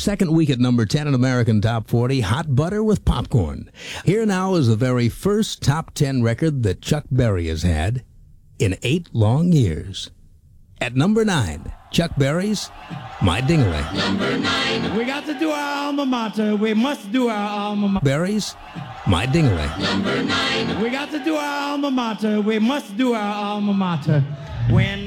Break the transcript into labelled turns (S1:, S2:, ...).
S1: second week at number 10 in American Top 40, Hot Butter with Popcorn. Here now is the very first top 10 record that Chuck Berry has had in 8 long years. At number 9, Chuck Berry's My Ding-a-Ling.
S2: Number 9. We got to do our alma mater. We must do our alma mater.
S1: Berry's My Ding-a-Ling.
S2: Number 9. We got to do our alma mater. We must do our alma mater. When